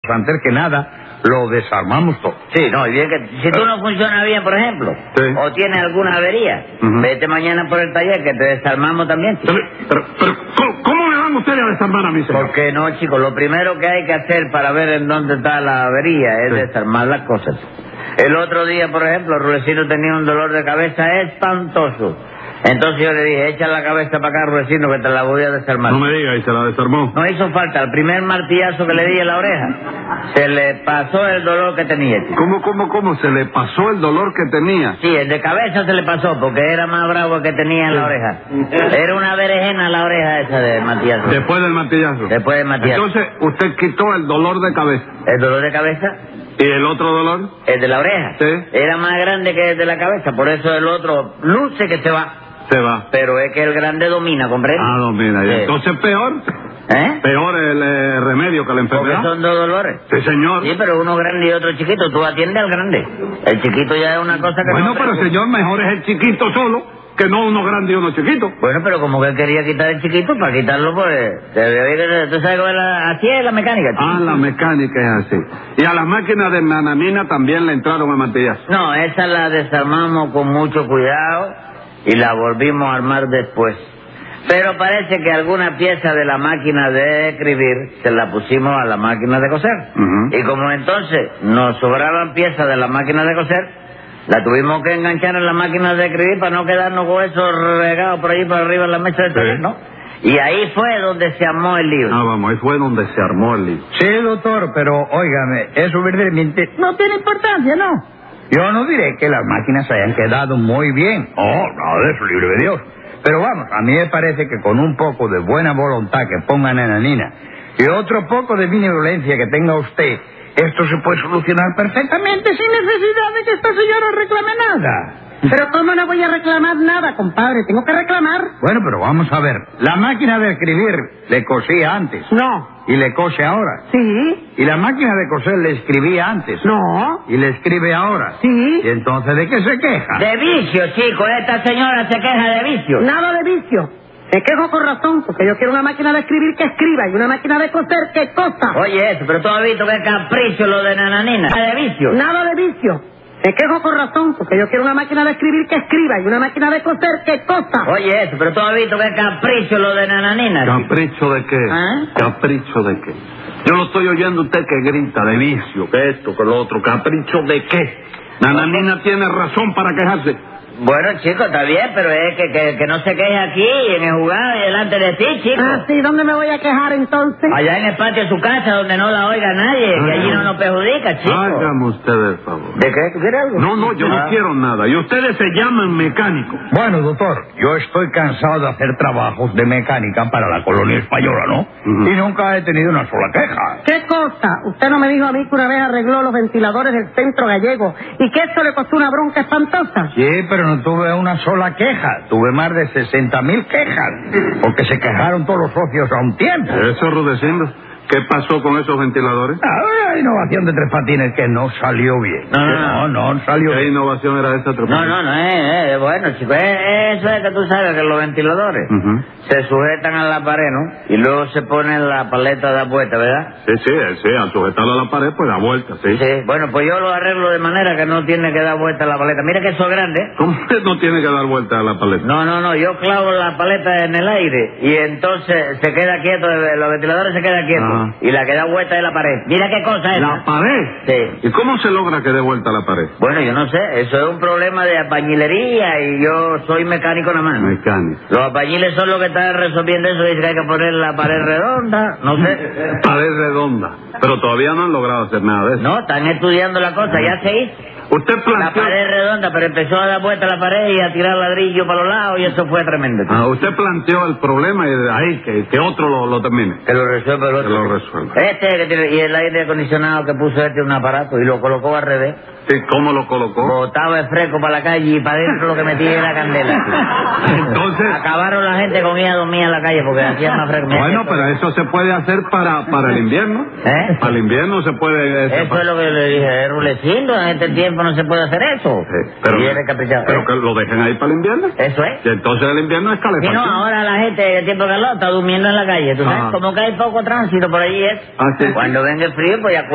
Antes que nada, lo desarmamos todo. Sí, no, y bien que si tú no funciona bien, por ejemplo, Sí. o tienes alguna avería, vete mañana por el taller que te desarmamos también, chico. Pero ¿cómo me van ustedes a desarmar a mí, señor? ¿Por qué no, chico? Lo primero que hay que hacer para ver en dónde está la avería es desarmar las cosas. El otro día, por ejemplo, Rudecindo tenía un dolor de cabeza espantoso. Entonces yo le dije, echa la cabeza para acá, Rudecindo, que te la voy a desarmar. No me diga, ¿y se la desarmó? No hizo falta. El primer martillazo que le di en la oreja, se le pasó el dolor que tenía, chico. ¿Cómo? ¿Se le pasó el dolor que tenía? Sí, el de cabeza se le pasó porque era más bravo que tenía en la oreja. Era una berenjena la oreja esa de martillazo. Después del martillazo. Después del martillazo. Entonces, usted quitó el dolor de cabeza. El dolor de cabeza, ¿Y el otro dolor? el de la oreja, Sí. era más grande que el de la cabeza. Por eso el otro luce que se va. Se va. Pero es que el grande domina, ¿comprende? Ah, no, mira. Sí. Entonces, peor. ¿Eh? Peor el remedio que la Porque enfermedad. son dos dolores. Sí, señor. Sí, pero uno grande y otro chiquito. Tú atiendes al grande. El chiquito ya es una cosa que Bueno, no... pero señor, mejor es el chiquito solo que no uno grande y uno chiquito. Bueno, pero como que él quería quitar el chiquito, para quitarlo, pues... Tú sabes cómo es así es la mecánica, chico. Ah, la mecánica es así. Y a las máquinas de nananina también le entraron a martillazo. No, esa la desarmamos con mucho cuidado y la volvimos a armar después. Pero parece que alguna pieza de la máquina de escribir se la pusimos a la máquina de coser. Ujú. Y como entonces nos sobraban piezas de la máquina de coser, la tuvimos que enganchar en la máquina de escribir para no quedarnos con eso regado por ahí para arriba en la mesa de taller, ¿no? Y ahí fue donde se armó el lío. Ah, vamos, ahí fue donde se armó el lío. Sí, doctor, pero óigame, eso verdaderamente no tiene importancia, ¿no? Yo no diré que las máquinas hayan quedado muy bien. Oh, nada de eso, libre de Dios. Pero vamos, a mí me parece que con un poco de buena voluntad que ponga Nananina y otro poco de benevolencia que tenga usted, esto se puede solucionar perfectamente sin necesidad de que esta señora reclame nada. Pero ¿cómo no voy a reclamar nada, compadre? Tengo que reclamar. Bueno, pero vamos a ver. La máquina de escribir le cosía antes. No. Y le cose ahora. Sí. Y la máquina de coser le escribía antes. No. Y le escribe ahora. Sí. ¿Y entonces de qué se queja? De vicio, chico. Esta señora se queja de vicio. Nada de vicio. Me quejo con razón, porque yo quiero una máquina de escribir que escriba y una máquina de coser que cosa. Oye, eso, pero tú has visto que capricho lo de Nananina. De vicio. Nada de vicio. Me quejo con razón, porque yo quiero una máquina de escribir que escriba y una máquina de coser que cosa. Oye, eso, pero tú has visto que capricho lo de Nananina. ¿Capricho de qué? ¿Ah? ¿Capricho de qué? Yo lo estoy oyendo usted que grita de vicio, que esto, que lo otro. ¿Capricho de qué? Nananina tiene razón para quejarse. Bueno, chico, está bien, pero es que no se queje aquí, en el jugado y delante de ti, chico. Ah, sí, ¿dónde me voy a quejar entonces? Allá en el patio de su casa, donde no la oiga nadie, que allí no nos perjudica, chico. Hágame usted el favor. ¿De qué? ¿Tú quieres algo? No, yo no quiero nada. Y ustedes se llaman mecánicos. Bueno, doctor, yo estoy cansado de hacer trabajos de mecánica para la colonia española, ¿no? Ujú. Y nunca he tenido una sola queja. ¿Qué cosa? Usted no me dijo a mí que una vez arregló los ventiladores del centro gallego y que eso le costó una bronca espantosa. Sí, pero no tuve una sola queja. Tuve más de 60.000 quejas. Porque se quejaron todos los socios a un tiempo. Eso, Rudecindo. ¿Qué pasó con esos ventiladores? La innovación de Tres Patines que no salió bien. No salió ¿Qué bien. innovación era esa, Tres No, Patines? es bueno, chico. Eso es que tú sabes que los ventiladores Ujú. se sujetan a la pared, ¿no? Y luego se ponen la paleta de vuelta, ¿verdad? Sí, al sujetarlo a la pared, pues da vuelta, sí. Sí. Bueno, pues yo lo arreglo de manera que no tiene que dar vuelta la paleta. Mira que eso es grande. ¿Cómo que no tiene que dar vuelta a la paleta? No, yo clavo la paleta en el aire y entonces se queda quieto, los ventiladores se quedan quietos. Ajá. Y la que da vuelta es la pared. Mira qué cosa es. ¿La pared? Sí. ¿Y cómo se logra que dé vuelta la pared? Bueno, yo no sé, eso es un problema de albañilería y yo soy mecánico nada más. Mecánico. Los albañiles son los que están resolviendo eso, dicen que hay que poner la pared redonda, no sé. Pared redonda. Pero todavía no han logrado hacer nada de eso. No, están estudiando la cosa, ya se hizo. Usted La planteó... pared redonda, pero empezó a dar vuelta la pared y a tirar ladrillo para los lados y eso fue tremendo. Usted planteó el problema y de ahí que otro lo termine. Que lo resuelva el Que otro. lo resuelva. Y el aire acondicionado que puso un aparato y lo colocó al revés. ¿Y cómo lo colocó? Botaba el fresco para la calle y para adentro lo que metía era candela. Entonces... Acabaron la gente con ella a dormir en la calle porque hacía más fresco. Bueno, pero eso se puede hacer para el invierno. ¿Eh? Para el invierno se puede... Eso es lo que le dije, Rulecindo, en este tiempo no se puede hacer eso. pero, Y eres caprichado. pero que lo dejen ahí para el invierno. Eso es. Y entonces el invierno es Si calefacción. no, ahora la gente en tiempo de calor está durmiendo en la calle, ¿tú sabes? Ah. Como que hay poco tránsito por allí es. Ah, sí. Cuando venga el frío, pues ya